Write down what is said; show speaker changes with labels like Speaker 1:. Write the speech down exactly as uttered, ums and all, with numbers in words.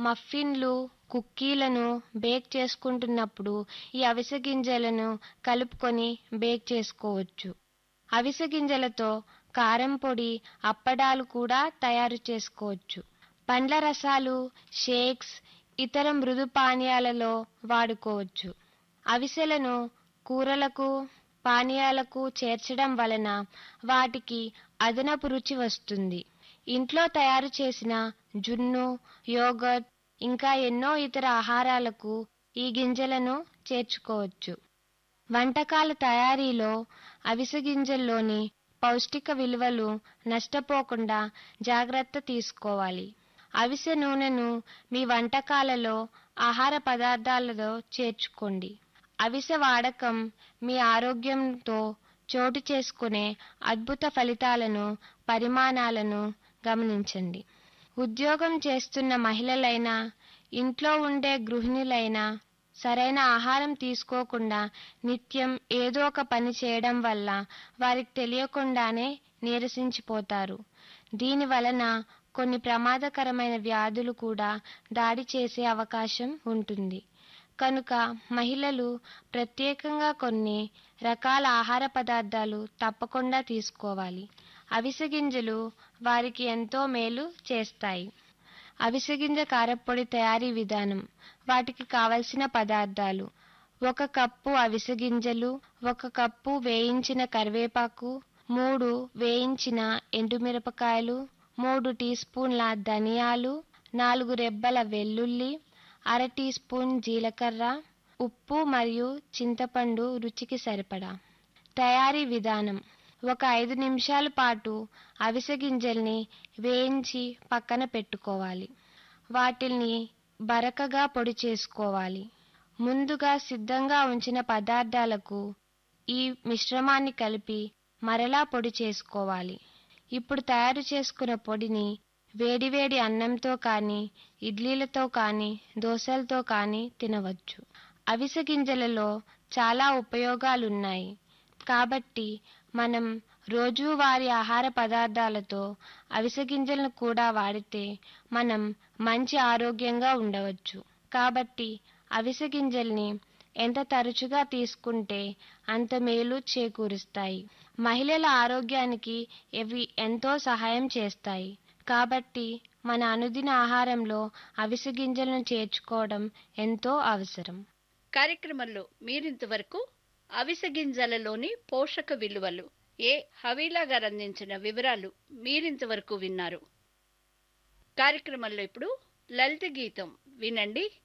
Speaker 1: మఫిన్లు, కుక్కీలను bake చేసుకుంటున్నప్పుడు ఈ అవిసె గింజలను కలుపుకొని బేక్ చేసుకోవచ్చు. అవిసె గింజలతో కారం పొడి, అప్పడాలు కూడా తయారు చేసుకోవచ్చు. పండ్ల రసాలు, షేక్స్, ఇతర మృదు పానీయాలలో వాడుకోవచ్చు. అవిసెలను కూరలకు, పానీయాలకు చేర్చడం వలన వాటికి అదనపు రుచి వస్తుంది. ఇంట్లో తయారు చేసిన జున్ను, యోగర్ట్ ఇంకా ఎన్నో ఇతర ఆహారాలకు ఈ గింజలను చేర్చుకోవచ్చు. వంటకాల తయారీలో అవిసె గింజల్లోని పౌష్టిక విలువలు నష్టపోకుండా జాగ్రత్త తీసుకోవాలి. అవిసె నూనెను మీ వంటకాలలో, ఆహార పదార్థాలలో చేర్చుకోండి. అవిసె వాడకం మీ ఆరోగ్యంతో చోటు చేసుకునే అద్భుత ఫలితాలను, పరిమాణాలను గమనించండి. ఉద్యోగం చేస్తున్న మహిళలైనా, ఇంట్లో ఉండే గృహిణులైనా సరైన ఆహారం తీసుకోకుండా నిత్యం ఏదో ఒక పని చేయడం వల్ల వారికి తెలియకుండానే నీరసించిపోతారు. దీని వలన కొన్ని ప్రమాదకరమైన వ్యాధులు కూడా దాడి చేసే అవకాశం ఉంటుంది. కనుక మహిళలు ప్రత్యేకంగా కొన్ని రకాల ఆహార పదార్థాలు తప్పకుండా తీసుకోవాలి. అవిసె గింజలు వారికి ఎంతో మేలు చేస్తాయి. అవిసె గింజ కారప్పొడి తయారీ విధానం. వాటికి కావలసిన పదార్థాలు: ఒక కప్పు అవిసె గింజలు, ఒక కప్పు వేయించిన కరివేపాకు, మూడు వేయించిన ఎండుమిరపకాయలు, మూడు టీ స్పూన్ల ధనియాలు, నాలుగు రెబ్బల వెల్లుల్లి, అర టీ స్పూన్ జీలకర్ర, ఉప్పు మరియు చింతపండు రుచికి సరిపడా. తయారీ విధానం: ఒక ఐదు నిమిషాల పాటు అవిసె గింజల్ని వేయించి పక్కన పెట్టుకోవాలి. వాటిల్ని బరకగా పొడి చేసుకోవాలి. ముందుగా సిద్ధంగా ఉంచిన పదార్థాలకు ఈ మిశ్రమాన్ని కలిపి మరలా పొడి చేసుకోవాలి. ఇప్పుడు తయారు చేసుకున్న పొడిని వేడివేడి అన్నంతో కానీ, ఇడ్లీలతో కానీ, దోశలతో కానీ తినవచ్చు. అవిసె గింజలలో చాలా ఉపయోగాలున్నాయి కాబట్టి మనం రోజువారీ ఆహార పదార్థాలతో అవిసె గింజలను కూడా వాడితే మనం మంచి ఆరోగ్యంగా ఉండవచ్చు. కాబట్టి అవిసె గింజల్ని ఎంత తరచుగా తీసుకుంటే అంత మేలు చేకూరుస్తాయి. మహిళల ఆరోగ్యానికి ఇవి ఎంతో సహాయం చేస్తాయి. కాబట్టి మన అనుదిన ఆహారంలో అవిసె గింజలను చేర్చుకోవడం ఎంతో అవసరం.
Speaker 2: కార్యక్రమంలో మీరింతవరకు అవిసె గింజలలోని పోషక విలువలు ఏ హవీలా గారు అందించిన వివరాలు మీరింతవరకు విన్నారు. కార్యక్రమంలో ఇప్పుడు లలిత గీతం వినండి.